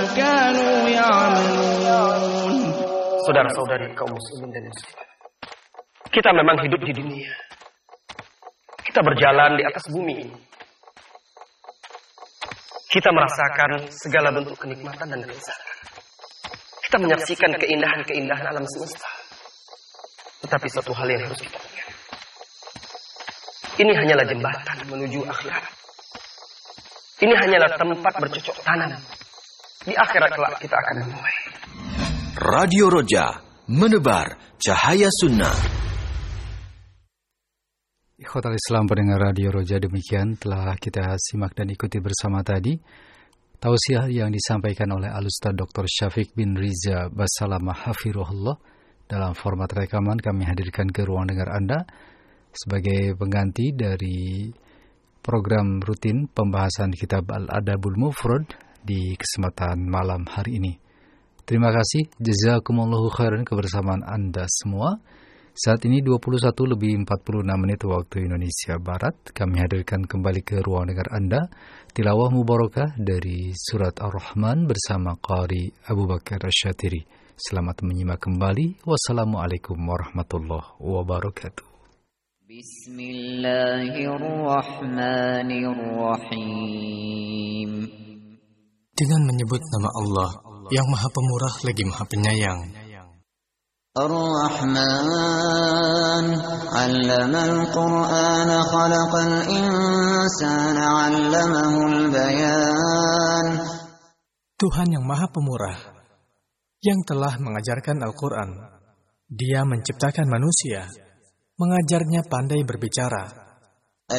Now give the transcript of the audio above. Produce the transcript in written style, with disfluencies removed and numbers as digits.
كانوا يعملون. Saudara-saudari kaum muslimin dan muslimat, kita memang hidup di dunia. Kita berjalan di atas bumi ini. Kita merasakan segala bentuk kenikmatan dan kelezatan. Kita menyaksikan keindahan-keindahan alam semesta. Tetapi satu hal yang harus kita ingat, ini hanyalah jembatan menuju akhirat. Ini hanyalah tempat bercocok tanam. Di akhirat kelak kita akan memulai. Radio Roja, menebar cahaya sunnah. Ikhwatal Islam pendengar Radio Roja, demikian telah kita simak dan ikuti bersama tadi tausiah yang disampaikan oleh Al-Ustaz Dr. Syafiq bin Riza Basalamah Hafirullah. Dalam format rekaman kami hadirkan ke ruang dengar Anda sebagai pengganti dari program rutin pembahasan kitab Al-Adabul Mufrad di kesempatan malam hari ini. Terima kasih, jazakumullahu khairan kebersamaan Anda semua. Saat ini 21:46 waktu Indonesia Barat. Kami hadirkan kembali ke ruang dengar Anda tilawah mubarakah dari surat Ar-Rahman bersama Qari Abu Bakar Asyatiri. Selamat menyimak kembali. Wassalamualaikum warahmatullahi wabarakatuh. Bismillahirrahmanirrahim. Dengan menyebut nama Allah yang Maha Pemurah lagi Maha Penyayang. Ar-Rahman 'allamal Qur'ana khalaqal insana 'allamahul bayan. Tuhan yang Maha Pemurah yang telah mengajarkan Al-Quran. Dia menciptakan manusia, mengajarnya pandai berbicara.